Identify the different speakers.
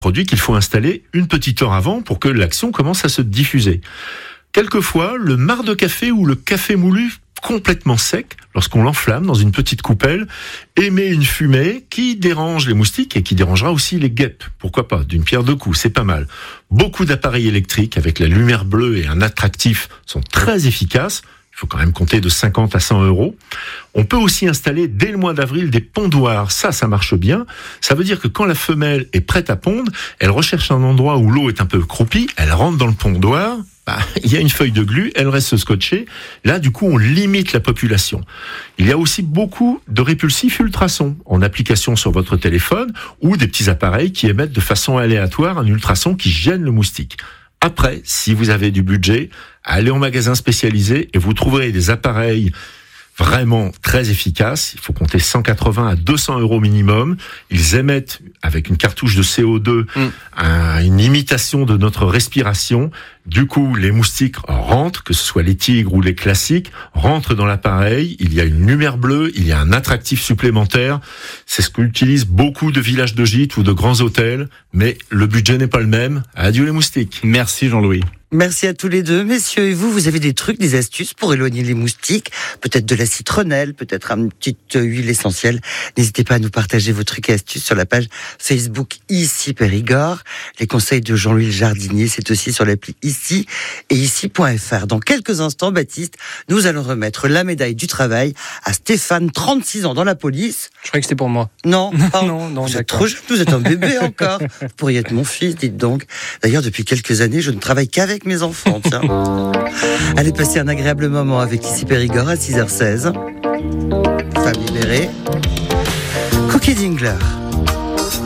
Speaker 1: produit qu'il faut installer une petite heure avant pour que l'action commence à se diffuser. Quelquefois, le marc de café ou le café moulu complètement sec, lorsqu'on l'enflamme dans une petite coupelle, émet une fumée qui dérange les moustiques et qui dérangera aussi les guêpes. Pourquoi pas, d'une pierre deux coups, c'est pas mal. Beaucoup d'appareils électriques avec la lumière bleue et un attractif sont très efficaces. Il faut quand même compter de 50 à 100 euros. On peut aussi installer dès le mois d'avril des pondoirs. Ça marche bien. Ça veut dire que quand la femelle est prête à pondre, elle recherche un endroit où l'eau est un peu croupie, elle rentre dans le pondoir, il y a une feuille de glu, elle reste scotchée. Là, du coup, on limite la population. Il y a aussi beaucoup de répulsifs ultrasons en application sur votre téléphone ou des petits appareils qui émettent de façon aléatoire un ultrason qui gêne le moustique. Après, si vous avez du budget, allez en magasin spécialisé et vous trouverez des appareils vraiment très efficaces. Il faut compter 180 à 200 euros minimum. Ils émettent, avec une cartouche de CO2, une imitation de notre respiration. Du coup, les moustiques rentrent, que ce soit les tigres ou les classiques, rentrent dans l'appareil. Il y a une lumière bleue, il y a un attractif supplémentaire. C'est ce qu'utilisent beaucoup de villages de gîtes ou de grands hôtels. Mais le budget n'est pas le même. Adieu les moustiques.
Speaker 2: Merci Jean-Louis.
Speaker 3: Merci à tous les deux, messieurs. Et vous avez des trucs, des astuces pour éloigner les moustiques? Peut-être de la citronnelle, peut-être une petite huile essentielle. N'hésitez pas à nous partager vos trucs et astuces sur la page Facebook Ici Périgord. Les conseils de Jean-Louis le jardinier, c'est aussi sur l'appli Ici et ici.fr. Dans quelques instants, Baptiste, nous allons remettre la médaille du travail à Stéphane, 36 ans, dans la police.
Speaker 4: Je croyais que c'était pour moi.
Speaker 3: Non,
Speaker 4: non,
Speaker 3: vous êtes trop jeune, vous êtes un bébé encore. Vous pourriez être mon fils, dites donc. D'ailleurs, depuis quelques années, je ne travaille qu'avec mes enfants, tiens. Allez passer un agréable moment avec Ici Périgord à 6h16. Femme libérée. Cookie Dingler.